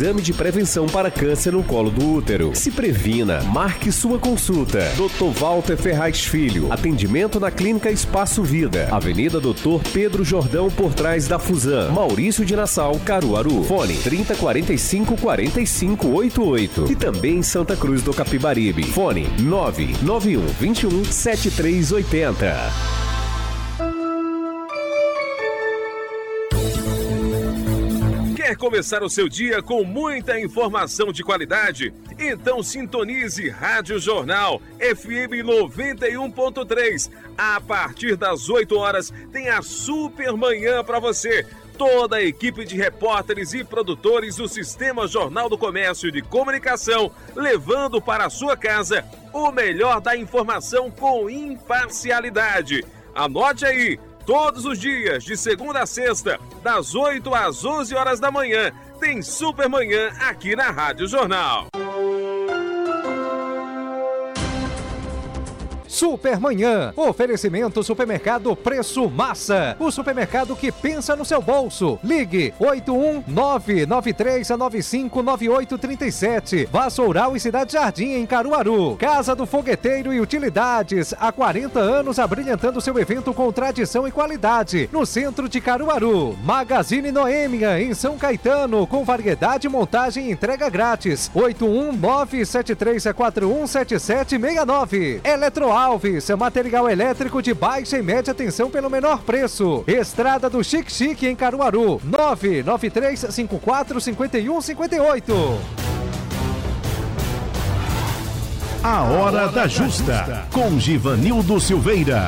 exame de prevenção para câncer no colo do útero. Se previna, marque sua consulta. Dr. Walter Ferraz Filho, atendimento na Clínica Espaço Vida, Avenida Dr. Pedro Jordão, por trás da Fusan, Maurício de Nassau, Caruaru. Fone 3045-4588. E também em Santa Cruz do Capibaribe. Fone 99121-7380. Quer começar o seu dia com muita informação de qualidade? Então sintonize Rádio Jornal FM 91.3. A partir das 8 horas tem a Super Manhã para você. Toda a equipe de repórteres e produtores do Sistema Jornal do Comércio de Comunicação, levando para a sua casa o melhor da informação com imparcialidade. Anote aí, todos os dias, de segunda a sexta, das 8 às 11 horas da manhã, tem Super Manhã aqui na Rádio Jornal. Supermanhã, oferecimento Supermercado Preço Massa, o supermercado que pensa no seu bolso. Ligue 81993959837. Vassoural e Cidade Jardim em Caruaru. Casa do Fogueteiro e Utilidades, há 40 anos abrilhantando seu evento com tradição e qualidade, no centro de Caruaru. Magazine Noêmia em São Caetano, com variedade, montagem e entrega grátis. 81973417769. Eletroalves, material elétrico de baixa e média tensão pelo menor preço. Estrada do Chique Chique em Caruaru, 993545158. A Hora da Justa, com Givanildo Silveira.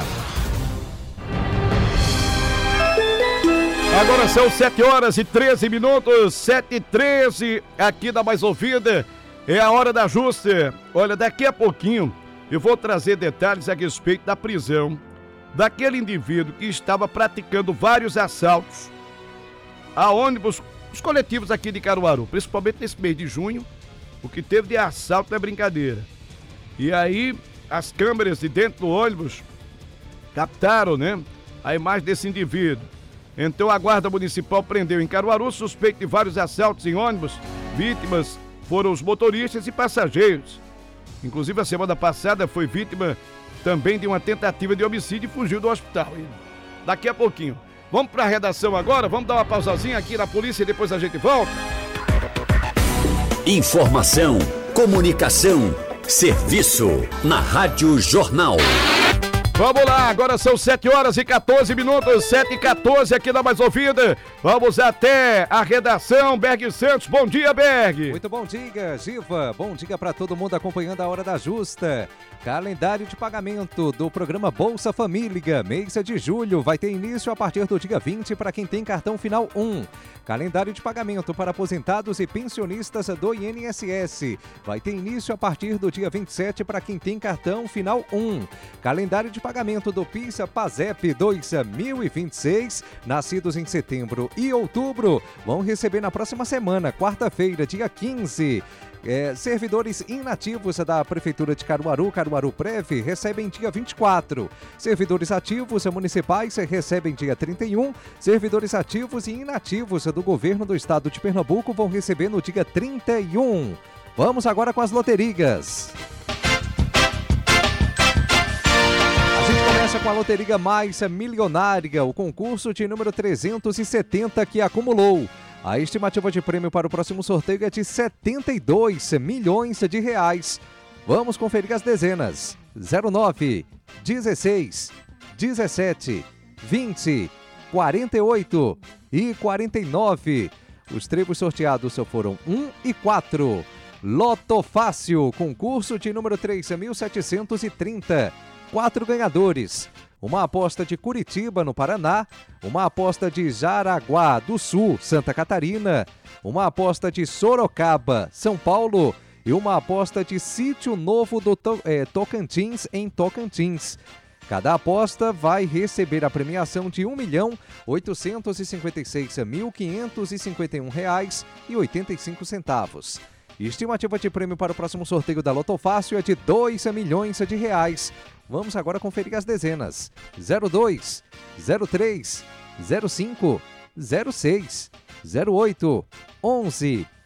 Agora são 7 horas e 13 minutos, 7h13, aqui da Mais Ouvida. É a Hora da Justa. Olha, daqui a pouquinho eu vou trazer detalhes a respeito da prisão daquele indivíduo que estava praticando vários assaltos a ônibus, os coletivos aqui de Caruaru, principalmente nesse mês de junho. O que teve de assalto não é brincadeira. E aí, as câmeras de dentro do ônibus captaram, né, a imagem desse indivíduo. Então a Guarda Municipal prendeu em Caruaru suspeito de vários assaltos em ônibus. Vítimas foram os motoristas e passageiros. Inclusive, a semana passada foi vítima também de uma tentativa de homicídio e fugiu do hospital. Daqui a pouquinho. Vamos para a redação agora, vamos dar uma pausazinha aqui na polícia e depois a gente volta. Informação, comunicação, serviço na Rádio Jornal. Vamos lá, agora são 7 horas e 14 minutos, 7h14 aqui na Mais Ouvida. Vamos até a redação, Berg Santos. Bom dia, Berg. Muito bom dia, Giva. Bom dia para todo mundo acompanhando a Hora da Justa. Calendário de pagamento do programa Bolsa Família, mês de julho, vai ter início a partir do dia 20 para quem tem cartão final 1. Calendário de pagamento para aposentados e pensionistas do INSS, vai ter início a partir do dia 27 para quem tem cartão final 1. Calendário de pagamento do PIS/PASEP 2026, nascidos em setembro e outubro, vão receber na próxima semana, quarta-feira, dia 15. Servidores inativos da Prefeitura de Caruaru, Caruaru Prev, recebem dia 24. Servidores ativos municipais recebem dia 31. Servidores ativos e inativos do governo do estado de Pernambuco vão receber no dia 31. Vamos agora com as loterias. A gente começa com a loteria mais milionária, o concurso de número 370 que acumulou. A estimativa de prêmio para o próximo sorteio é de 72 milhões de reais. Vamos conferir as dezenas. 09, 16, 17, 20, 48 e 49. Os tribos sorteados foram 1 e 4. Loto Fácil, concurso de número 3.730. 4 ganhadores. Uma aposta de Curitiba, no Paraná, uma aposta de Jaraguá do Sul, Santa Catarina, uma aposta de Sorocaba, São Paulo e uma aposta de Sítio Novo do Tocantins, em Tocantins. Cada aposta vai receber a premiação de R$ 1.856.551,85. Estimativa de prêmio para o próximo sorteio da Loto Fácil é de 2 milhões de reais. Vamos agora conferir as dezenas. 02, 03, 05, 06, 08, 11,